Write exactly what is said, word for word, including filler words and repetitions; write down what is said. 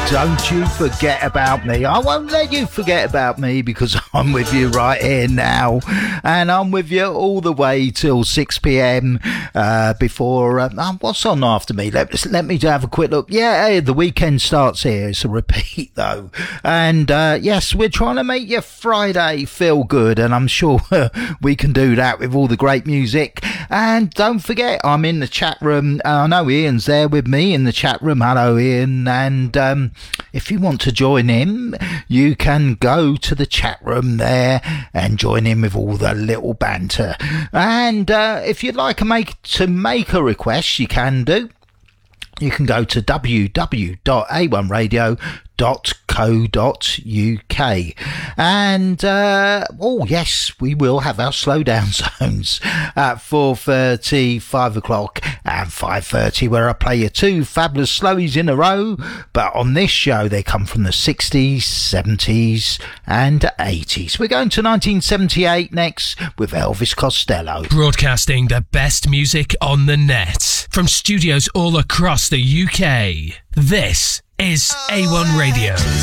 Don't you forget about me. I won't let you forget about me because I'm with you right here now. And I'm with you all the way till six p.m. Uh, before... Uh, what's on after me? Let, let me have a quick look. Yeah, hey, the weekend starts here. It's a repeat, though. And, uh, yes, we're trying to make your Friday feel good. And I'm sure we can do that with all the great music. And don't forget, I'm in the chat room. Uh, I know Ian's there with me in the chat room. Hello, Ian. And... Um, if you want to join in, you can go to the chat room there and join in with all the little banter. And uh, if you'd like to make, to make a request, you can do. You can go to w w w dot a one radio dot co dot u k. And uh oh yes, we will have our slowdown zones at four thirty, five o'clock and five thirty, where I play you two fabulous slowies in a row. But on this show they come from the sixties, seventies and eighties. We're going to nineteen seventy-eight next with Elvis Costello. Broadcasting the best music on the net from studios all across the U K. This is A one Radio.